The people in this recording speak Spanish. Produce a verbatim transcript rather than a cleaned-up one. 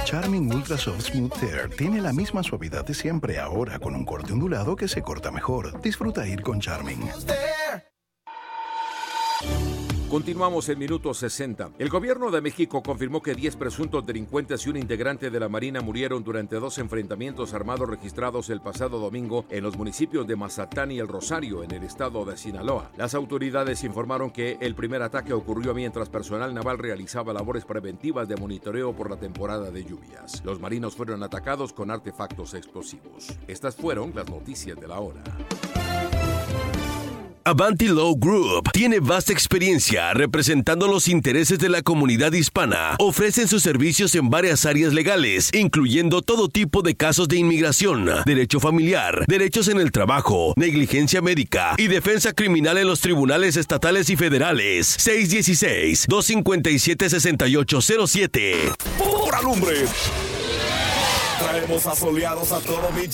Charmin Ultra Soft Smooth Tear tiene la misma suavidad de siempre, ahora con un corte ondulado que se corta mejor. Disfruta ir con Charmin. Continuamos en minuto sesenta. El gobierno de México confirmó que diez presuntos delincuentes y un integrante de la Marina murieron durante dos enfrentamientos armados registrados el pasado domingo en los municipios de Mazatlán y El Rosario, en el estado de Sinaloa. Las autoridades informaron que el primer ataque ocurrió mientras personal naval realizaba labores preventivas de monitoreo por la temporada de lluvias. Los marinos fueron atacados con artefactos explosivos. Estas fueron las noticias de la hora. Avanti Law Group tiene vasta experiencia representando los intereses de la comunidad hispana. Ofrecen sus servicios en varias áreas legales, incluyendo todo tipo de casos de inmigración, derecho familiar, derechos en el trabajo, negligencia médica y defensa criminal en los tribunales estatales y federales. seis uno seis, dos cinco siete, seis ocho cero siete. ¡Por alumbre! Traemos asoleados a todo mi